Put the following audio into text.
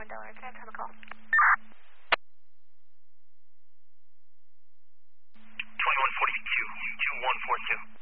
21 Delaware. Can I have a call? 2142, 2142.